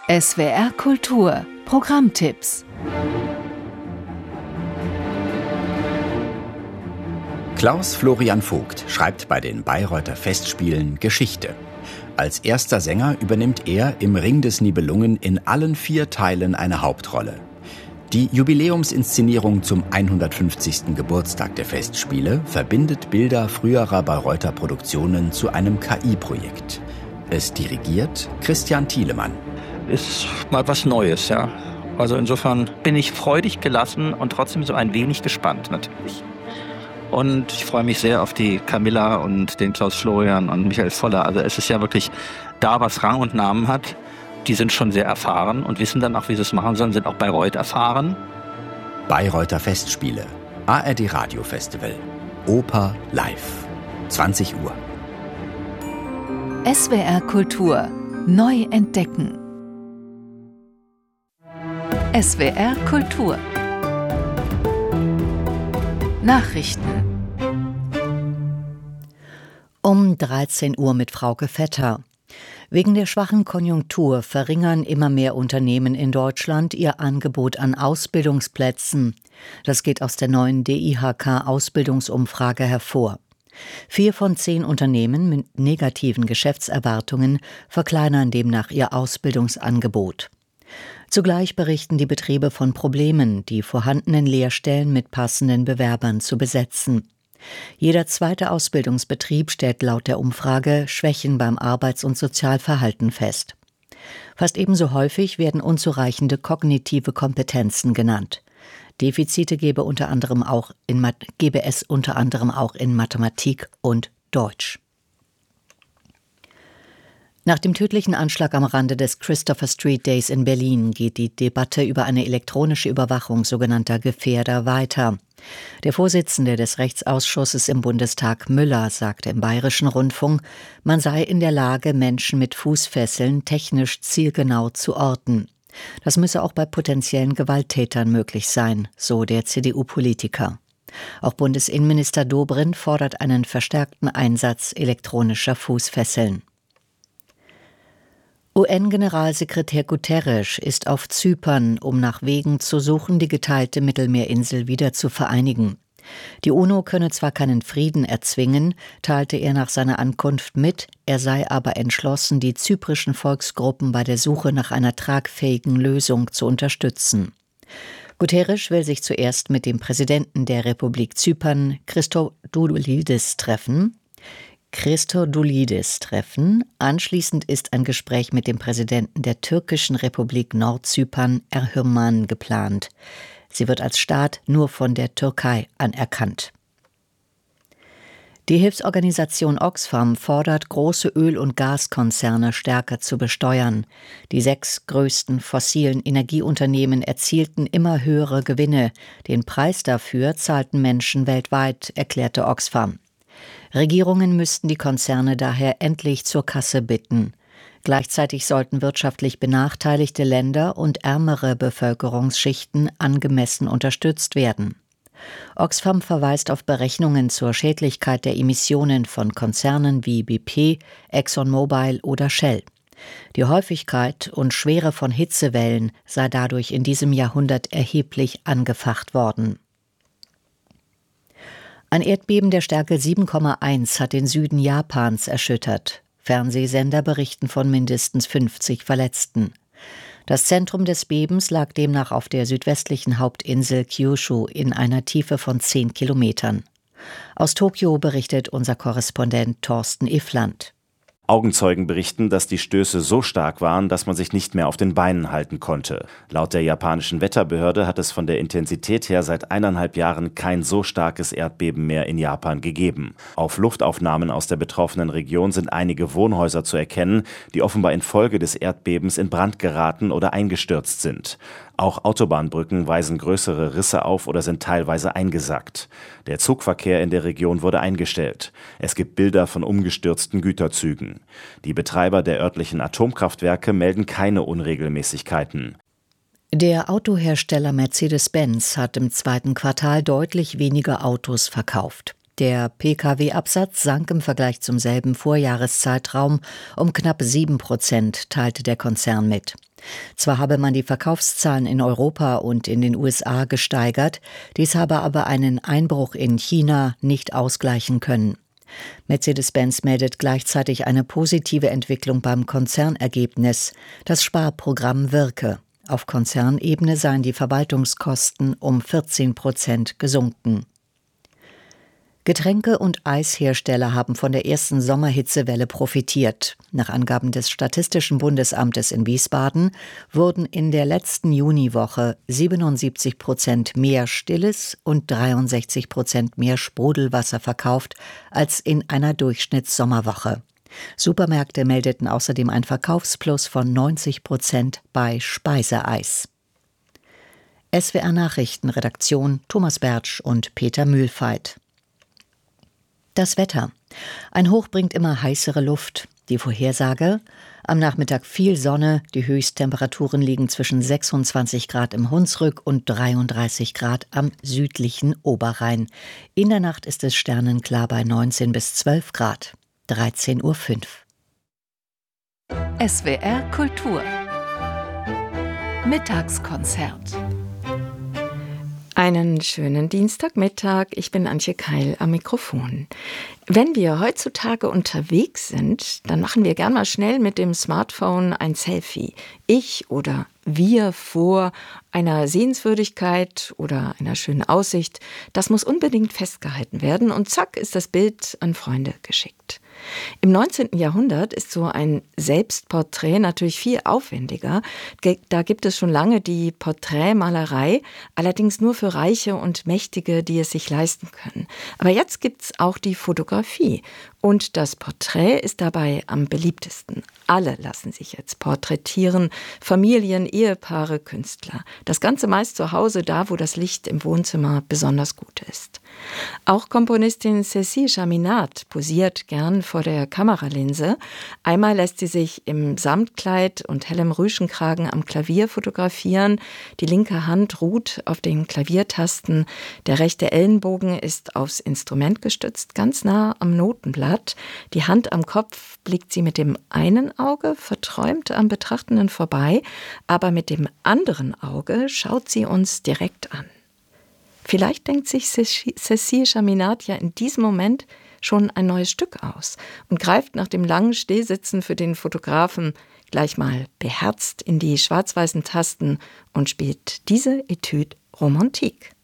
SWR Kultur Programmtipps. Klaus Florian Vogt schreibt bei den Bayreuther Festspielen Geschichte. Als erster Sänger übernimmt er im Ring des Nibelungen in allen 4 Teilen eine Hauptrolle. Die Jubiläumsinszenierung zum 150. Geburtstag der Festspiele verbindet Bilder früherer Bayreuther Produktionen zu einem KI-Projekt. Es dirigiert Christian Thielemann. Ist mal was Neues, ja. Also insofern bin ich freudig gelassen und trotzdem so ein wenig gespannt natürlich. Und ich freue mich sehr auf die Camilla und den Klaus Florian und Michael Voller. Also es ist ja wirklich da, was Rang und Namen hat. Die sind schon sehr erfahren und wissen dann auch, wie sie es machen sollen, sind auch Bayreuth erfahren. Bayreuther Festspiele, ARD Radio Festival, Oper live, 20 Uhr. SWR Kultur neu entdecken. SWR Kultur Nachrichten. Um 13 Uhr mit Frauke Vetter. Wegen der schwachen Konjunktur verringern immer mehr Unternehmen in Deutschland ihr Angebot an Ausbildungsplätzen. Das geht aus der neuen DIHK-Ausbildungsumfrage hervor. 4 von 10 Unternehmen mit negativen Geschäftserwartungen verkleinern demnach ihr Ausbildungsangebot. Zugleich berichten die Betriebe von Problemen, die vorhandenen Lehrstellen mit passenden Bewerbern zu besetzen. Jeder zweite Ausbildungsbetrieb stellt laut der Umfrage Schwächen beim Arbeits- und Sozialverhalten fest. Fast ebenso häufig werden unzureichende kognitive Kompetenzen genannt. Defizite gebe es unter anderem auch in Mathematik und Deutsch. Nach dem tödlichen Anschlag am Rande des Christopher Street Days in Berlin geht die Debatte über eine elektronische Überwachung sogenannter Gefährder weiter. Der Vorsitzende des Rechtsausschusses im Bundestag, Müller, sagte im Bayerischen Rundfunk, man sei in der Lage, Menschen mit Fußfesseln technisch zielgenau zu orten. Das müsse auch bei potenziellen Gewalttätern möglich sein, so der CDU-Politiker. Auch Bundesinnenminister Dobrindt fordert einen verstärkten Einsatz elektronischer Fußfesseln. UN-Generalsekretär Guterres ist auf Zypern, um nach Wegen zu suchen, die geteilte Mittelmeerinsel wieder zu vereinigen. Die UNO könne zwar keinen Frieden erzwingen, teilte er nach seiner Ankunft mit, er sei aber entschlossen, die zyprischen Volksgruppen bei der Suche nach einer tragfähigen Lösung zu unterstützen. Guterres will sich zuerst mit dem Präsidenten der Republik Zypern, Christodoulidis treffen. Anschließend ist ein Gespräch mit dem Präsidenten der türkischen Republik Nordzypern, Erhürman, geplant. Sie wird als Staat nur von der Türkei anerkannt. Die Hilfsorganisation Oxfam fordert, große Öl- und Gaskonzerne stärker zu besteuern. Die 6 größten fossilen Energieunternehmen erzielten immer höhere Gewinne. Den Preis dafür zahlten Menschen weltweit, erklärte Oxfam. Regierungen müssten die Konzerne daher endlich zur Kasse bitten. Gleichzeitig sollten wirtschaftlich benachteiligte Länder und ärmere Bevölkerungsschichten angemessen unterstützt werden. Oxfam verweist auf Berechnungen zur Schädlichkeit der Emissionen von Konzernen wie BP, ExxonMobil oder Shell. Die Häufigkeit und Schwere von Hitzewellen sei dadurch in diesem Jahrhundert erheblich angefacht worden. Ein Erdbeben der Stärke 7,1 hat den Süden Japans erschüttert. Fernsehsender berichten von mindestens 50 Verletzten. Das Zentrum des Bebens lag demnach auf der südwestlichen Hauptinsel Kyushu in einer Tiefe von 10 Kilometern. Aus Tokio berichtet unser Korrespondent Thorsten Iffland. Augenzeugen berichten, dass die Stöße so stark waren, dass man sich nicht mehr auf den Beinen halten konnte. Laut der japanischen Wetterbehörde hat es von der Intensität her seit 1,5 Jahren kein so starkes Erdbeben mehr in Japan gegeben. Auf Luftaufnahmen aus der betroffenen Region sind einige Wohnhäuser zu erkennen, die offenbar infolge des Erdbebens in Brand geraten oder eingestürzt sind. Auch Autobahnbrücken weisen größere Risse auf oder sind teilweise eingesackt. Der Zugverkehr in der Region wurde eingestellt. Es gibt Bilder von umgestürzten Güterzügen. Die Betreiber der örtlichen Atomkraftwerke melden keine Unregelmäßigkeiten. Der Autohersteller Mercedes-Benz hat im 2. Quartal deutlich weniger Autos verkauft. Der Pkw-Absatz sank im Vergleich zum selben Vorjahreszeitraum um knapp 7%, teilte der Konzern mit. Zwar habe man die Verkaufszahlen in Europa und in den USA gesteigert, dies habe aber einen Einbruch in China nicht ausgleichen können. Mercedes-Benz meldet gleichzeitig eine positive Entwicklung beim Konzernergebnis. Das Sparprogramm wirke. Auf Konzernebene seien die Verwaltungskosten um 14% gesunken. Getränke- und Eishersteller haben von der ersten Sommerhitzewelle profitiert. Nach Angaben des Statistischen Bundesamtes in Wiesbaden wurden in der letzten Juniwoche 77% mehr Stilles und 63% mehr Sprudelwasser verkauft als in einer Durchschnittssommerwoche. Supermärkte meldeten außerdem ein Verkaufsplus von 90% bei Speiseeis. SWR Nachrichtenredaktion Thomas Bertsch und Peter Mühlfeit. Das Wetter. Ein Hoch bringt immer heißere Luft. Die Vorhersage: am Nachmittag viel Sonne, die Höchsttemperaturen liegen zwischen 26 Grad im Hunsrück und 33 Grad am südlichen Oberrhein. In der Nacht ist es sternenklar bei 19 bis 12 Grad. 13:05 Uhr. SWR Kultur Mittagskonzert. Einen schönen Dienstagmittag, ich bin Antje Keil am Mikrofon. Wenn wir heutzutage unterwegs sind, dann machen wir gern mal schnell mit dem Smartphone ein Selfie. Ich oder wir vor einer Sehenswürdigkeit oder einer schönen Aussicht, das muss unbedingt festgehalten werden und zack ist das Bild an Freunde geschickt. Im 19. Jahrhundert ist so ein Selbstporträt natürlich viel aufwendiger. Da gibt es schon lange die Porträtmalerei, allerdings nur für Reiche und Mächtige, die es sich leisten können. Aber jetzt gibt es auch die Fotografie. Und das Porträt ist dabei am beliebtesten. Alle lassen sich jetzt porträtieren. Familien, Ehepaare, Künstler. Das Ganze meist zu Hause, da wo das Licht im Wohnzimmer besonders gut ist. Auch Komponistin Cécile Chaminade posiert gern vor der Kameralinse. Einmal lässt sie sich im Samtkleid und hellem Rüschenkragen am Klavier fotografieren. Die linke Hand ruht auf den Klaviertasten. Der rechte Ellenbogen ist aufs Instrument gestützt, ganz nah am Notenblatt. Die Hand am Kopf blickt sie mit dem einen Auge verträumt am Betrachtenden vorbei, aber mit dem anderen Auge schaut sie uns direkt an. Vielleicht denkt sich Cécile Chaminade ja in diesem Moment schon ein neues Stück aus und greift nach dem langen Stehsitzen für den Fotografen gleich mal beherzt in die schwarz-weißen Tasten und spielt diese Etude Romantique.